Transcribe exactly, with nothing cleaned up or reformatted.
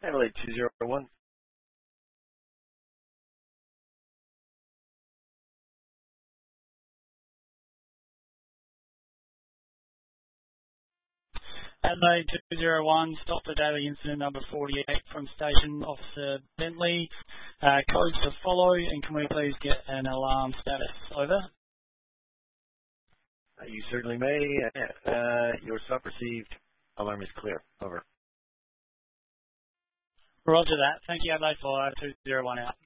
Adelaide two zero one. Adelaide two zero one, stop the daily incident number forty-eight from Station Officer Bentley. Uh, codes to follow, and can we please get an alarm status? Over. Uh, you certainly may. Uh, your stop received. Alarm is clear. Over. Roger that. Thank you, Adelaide five two zero one out.